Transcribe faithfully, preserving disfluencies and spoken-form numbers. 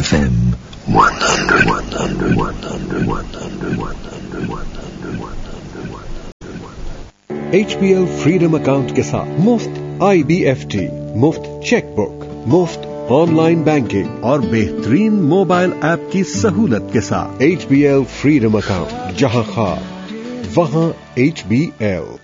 F M one hundred, one hundred, one hundred, one hundred, one hundred, one hundred. H B L freedom account के साथ मुफ्त आई B F T, मुफ्त chequebook, मुफ्त online banking और बेहतरीन mobile app की सहूलत के साथ H B L freedom account, जहां खास वहां H B L।